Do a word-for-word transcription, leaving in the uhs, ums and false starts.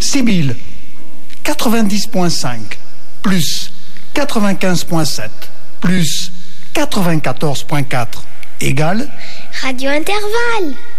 Sibylle, quatre-vingt-dix point cinq, plus quatre-vingt-quinze point sept, plus quatre-vingt-quatorze point quatre, égale Radio Intervalle.